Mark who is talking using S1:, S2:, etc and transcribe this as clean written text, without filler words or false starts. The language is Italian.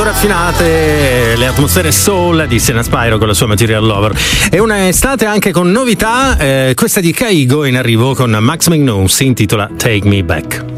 S1: molto raffinate, le atmosfere soul di Sienna Spyro con la sua Material Lover. E una estate anche con novità, questa di Kaigo in arrivo con Max Magnou, si intitola Take Me Back.